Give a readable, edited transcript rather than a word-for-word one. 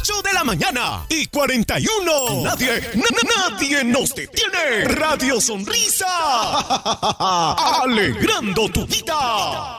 8 de la mañana y 41. Nadie nos detiene. Radio Sonrisa. Alegrando tu vida.